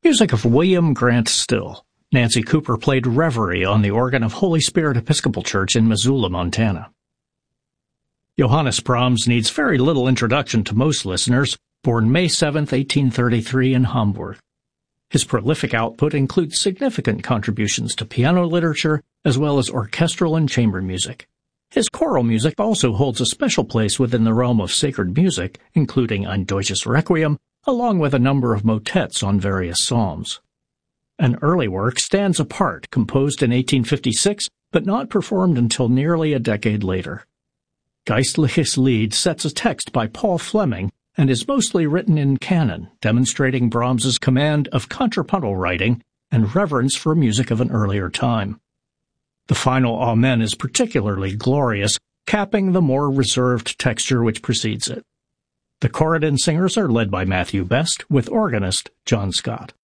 Music of William Grant Still. Nancy Cooper played Reverie on the organ of Holy Spirit Episcopal Church in Missoula, Montana. Johannes Brahms needs very little introduction to most listeners, born May 7, 1833 in Hamburg. His prolific output includes significant contributions to piano literature as well as orchestral and chamber music. His choral music also holds a special place within the realm of sacred music, including Ein Deutsches Requiem, along with a number of motets on various psalms. An early work stands apart, composed in 1856, but not performed until nearly a decade later. Geistliches Lied sets a text by Paul Fleming and is mostly written in canon, demonstrating Brahms's command of contrapuntal writing and reverence for music of an earlier time. The final Amen is particularly glorious, capping the more reserved texture which precedes it. The Corridon singers are led by Matthew Best, with organist John Scott.